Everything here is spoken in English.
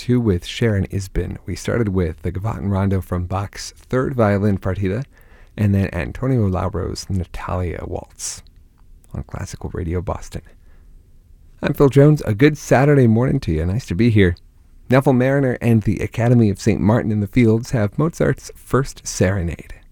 2 with Sharon Isbin. We started with the Gavotten Rondo from Bach's Third Violin Partita, and then Antonio Lauro's Natalia Waltz on Classical Radio Boston. I'm Phil Jones. A good Saturday morning to you. Nice to be here. Neville Marriner and the Academy of St. Martin in the Fields have Mozart's First Serenade.